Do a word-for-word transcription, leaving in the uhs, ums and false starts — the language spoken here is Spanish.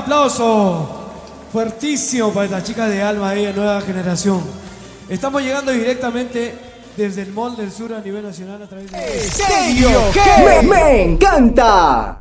aplauso fuertísimo para las chicas de Alma de Nueva Generación. Estamos llegando directamente desde el Mall del Sur a nivel nacional a través de... ¿En serio? ¿Qué? Me, me encanta.